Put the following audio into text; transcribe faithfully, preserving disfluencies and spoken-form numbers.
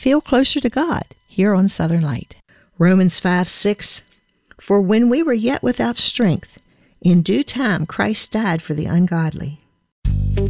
feel closer to God here on Southern Light. Romans five six, for when we were yet without strength, in due time Christ died for the ungodly.